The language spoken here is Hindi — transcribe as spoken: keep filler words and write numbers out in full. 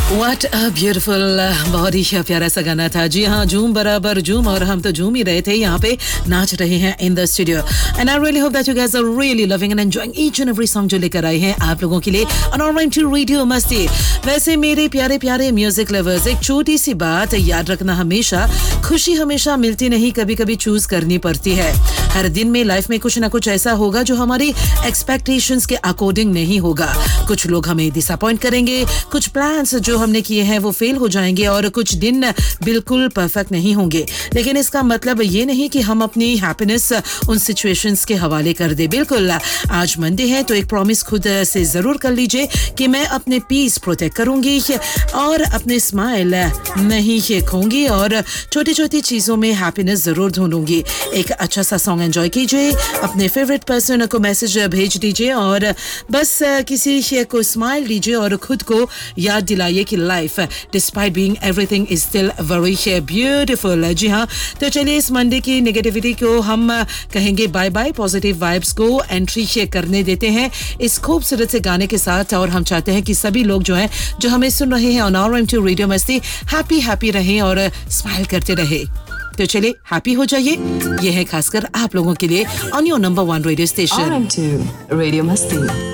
What a beautiful, बहुत ही प्यारा सा गाना था। जी हाँ, झूम बराबर झूम, और हम तो झूम ही रहे थे, यहाँ पे नाच रहे हैं in the studio. And I really hope that you guys are really loving and enjoying each and every song जो लेकर आए हैं आप लोगों के लिए on our Rhyme to Radio मस्ती। वैसे मेरे प्यारे प्यारे म्यूजिक लवर्स, एक छोटी सी बात याद रखना हमेशा, खुशी हमेशा मिलती नहीं, कभी कभी चूज करनी पड़ती है। हर दिन में लाइफ में कुछ ना कुछ ऐसा होगा जो हमारी एक्सपेक्टेशंस के अकॉर्डिंग नहीं होगा। कुछ लोग हमें डिसअपॉइंट करेंगे, कुछ प्लान्स जो हमने किए हैं वो फेल हो जाएंगे, और कुछ दिन बिल्कुल परफेक्ट नहीं होंगे। लेकिन इसका मतलब ये नहीं कि हम अपनी हैप्पीनेस उन सिचुएशंस के हवाले कर दे। बिल्कुल, आज मंडे है तो एक प्रॉमिस खुद से जरूर कर लीजिए कि मैं अपने पीस प्रोटेक्ट करूंगी और अपने स्माइल नहीं खोऊंगी, और छोटी छोटी चीजों में हैप्पीनेस जरूर ढूंढूंगी। एक अच्छा सा सॉन्ग एंजॉय कीजिए, अपने फेवरेट पर्सन को मैसेज भेज दीजिए, और बस किसी को स्माइल दीजिए और खुद को याद दिलाइए कि life despite being everything is still very beautiful. जी हाँ, तो चलिए इस मंडे की नेगेटिविटी को हम कहेंगे बाय बाय, पॉजिटिव वाइब्स को एंट्री करने देते हैं इस खूबसूरत से गाने के साथ। और हम चाहते हैं कि सभी लोग जो हैं जो हमें सुन रहे हैं on our rhyme to radio मस्ती, हैप्पी हैप्पी रहें और स्माइल करते रहे। तो चलिए हैप्पी हो जाइए, ये है खासकर आप लोगों के लिए on your number one radio station radio मस्ती।